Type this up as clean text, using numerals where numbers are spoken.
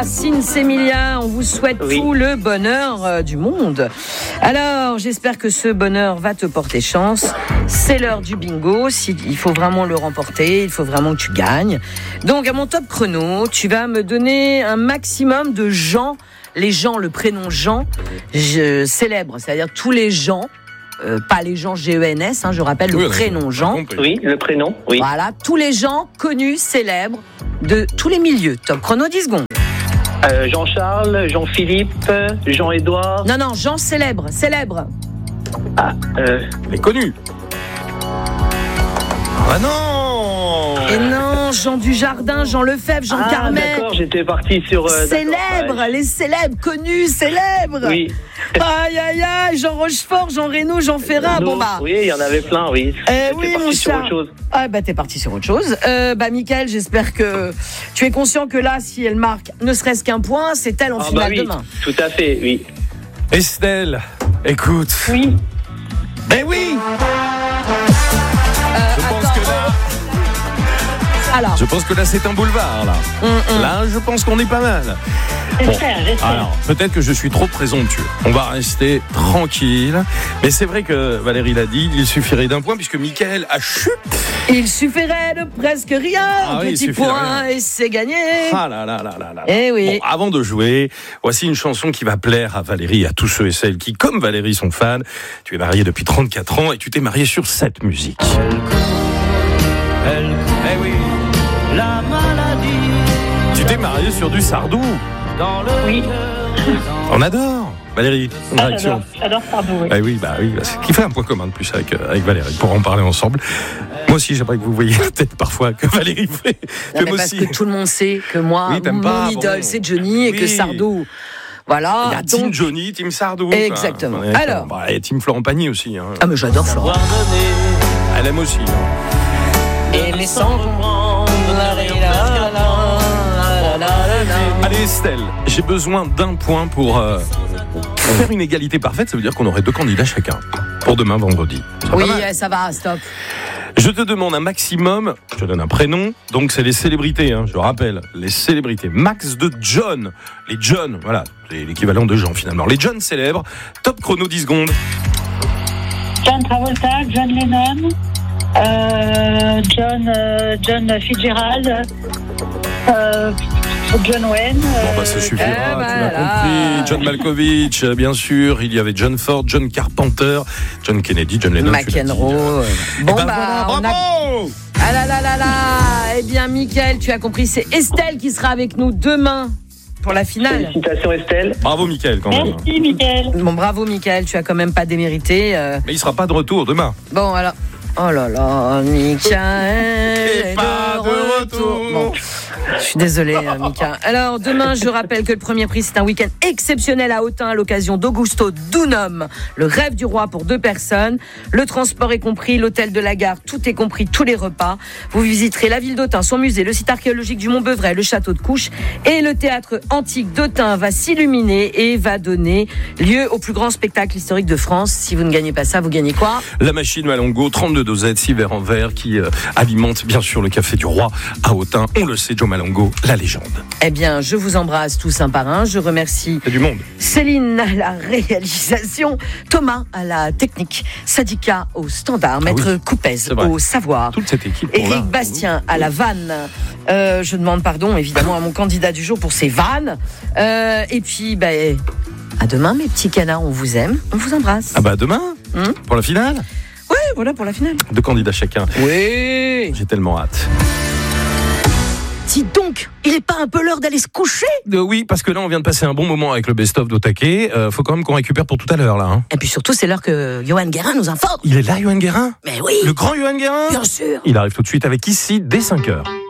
Sinsemilia, on vous souhaite tout le bonheur du monde. Alors, j'espère que ce bonheur va te porter chance. C'est l'heure du bingo. Il faut vraiment le remporter, il faut vraiment que tu gagnes. Donc, à mon top chrono, tu vas me donner un maximum de gens, les gens, le prénom Jean, célèbre, c'est-à-dire tous les gens. Pas les gens G-E-N-S, je rappelle le prénom Jean. Oui, le prénom, oui. Voilà, tous les gens connus, célèbres, de tous les milieux. Top chrono, 10 secondes. Jean-Charles, Jean-Philippe, Jean-Édouard. Non, Jean célèbre. Les connus. Ah non! Et non, Jean Dujardin, Jean Lefebvre, Jean Carmet. D'accord, j'étais parti sur... célèbres, les célèbres, connus, célèbres. Oui. Aïe, Jean Rochefort, Jean Reno, Jean Ferrat, Oui, il y en avait plein, oui. Oui, mon chat. T'es parti sur autre chose. Mickaël, j'espère que tu es conscient que là, si elle marque ne serait-ce qu'un point, c'est elle en finale demain. Tout à fait, oui. Estelle, écoute. Oui. Ben oui. Je pense que là, c'est un boulevard, là. Là, je pense qu'on est pas mal. J'espère. Alors, peut-être que je suis trop présomptueux. On va rester tranquille. Mais c'est vrai que Valérie l'a dit, il suffirait d'un point, puisque Mickaël a chuté. Il suffirait de presque rien. Petit point, et c'est gagné. Ah là. Eh oui. Bon, avant de jouer, voici une chanson qui va plaire à Valérie et à tous ceux et celles qui, comme Valérie, sont fans. Tu es marié depuis 34 ans et tu t'es marié sur cette musique. Eh oui. La maladie. Tu t'es marié sur du Sardou. Oui. On adore. Valérie, une réaction. J'adore Sardou, oui. Oui, c'est ce qui fait un point commun de plus avec Valérie, pour en parler ensemble. Moi aussi, j'aimerais que vous voyiez la tête parfois que Valérie fait. Parce que tout le monde sait que moi, mon idole, c'est Johnny et que Sardou... Voilà. Il y a Team Johnny, Team Sardou. Exactement. Alors. Il y a Team Florent Pagny aussi. Ah, mais j'adore Florent. Elle aime aussi. Et les sans comprendre. Allez Estelle, j'ai besoin d'un point pour faire une égalité parfaite. Ça veut dire qu'on aurait 2 candidats chacun pour demain vendredi. Ça va, stop. Je te demande un maximum, je te donne un prénom, donc c'est les célébrités, je le rappelle, les célébrités. Max de John, les John, voilà, c'est l'équivalent de Jean finalement. Les John célèbres, top chrono 10 secondes. John Travolta, John Lennon, John Fitzgerald, John Wayne. Ça suffira, tu l'as compris. John Malkovich, bien sûr. Il y avait John Ford, John Carpenter, John Kennedy, John Lennon. McEnroe. Bravo. Ah là. Eh bien, Mickaël, tu as compris, c'est Estelle qui sera avec nous demain pour la finale. Félicitations, Estelle. Bravo, Mickaël, quand même. Merci, Mickaël. Bon, bravo, Mickaël, tu as quand même pas démérité. Mais il sera pas de retour demain. Bon, alors. Oh là là, Mickaël est pas de retour. Bon, je suis désolée, Mika. Alors, demain, je rappelle que le premier prix, c'est un week-end exceptionnel à Autun à l'occasion d'Augusto Dunum, le rêve du roi pour 2 personnes. Le transport est compris, l'hôtel de la gare, tout est compris, tous les repas. Vous visiterez la ville d'Autun, son musée, le site archéologique du Mont-Beuvray, le château de Couches et le théâtre antique d'Autun va s'illuminer et va donner lieu au plus grand spectacle historique de France. Si vous ne gagnez pas ça, vous gagnez quoi ? La machine Malongo, 32 dosettes, 6 verres en verre qui alimente bien sûr le café du roi à Autun. On le sait, Joe Malongo, la légende. Eh bien, je vous embrasse tous un par un. Je remercie du monde. Céline à la réalisation, Thomas à la technique, Sadika au standard, Maître Coupez au savoir. Toute cette équipe. Éric Bastien à la vanne. Je demande pardon évidemment à mon candidat du jour pour ses vannes. Et puis, à demain mes petits canards, on vous aime, on vous embrasse. À demain pour la finale. Ouais, voilà pour la finale. 2 candidats chacun. Oui. J'ai tellement hâte. Dis donc, il n'est pas un peu l'heure d'aller se coucher ? Oui, parce que là, on vient de passer un bon moment avec le best-of d'Otaké. Faut quand même qu'on récupère pour tout à l'heure, là. Et puis surtout, c'est l'heure que Johan Guérin nous informe. Il est là, Johan Guérin ? Mais oui. Le grand Johan Guérin ? Bien sûr. Il arrive tout de suite avec Ici, dès 5h.